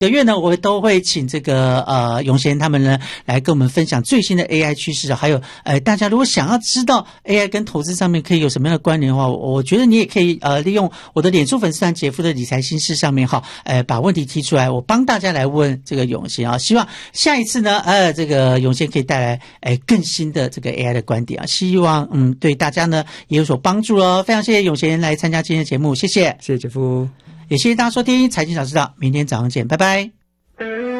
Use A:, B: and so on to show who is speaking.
A: 个月呢，我都会请这个永贤他们呢来跟我们分享最新的 AI 趋势，还有大家如果想要知道 AI 跟投资上面可以有什么样的关联的话，我觉得你也可以利用我的脸书粉丝团杰夫的理财心事上面把问题提出来，我帮大家来问这个永贤希望下一次呢这个永贤可以带来更新的这个 AI 的观点希望对大家呢也有所帮助哦。非常谢谢永贤来参加今天的节目，谢谢，
B: 谢谢杰夫。
A: 也谢谢大家收听财经早知道，明天早上见，拜拜。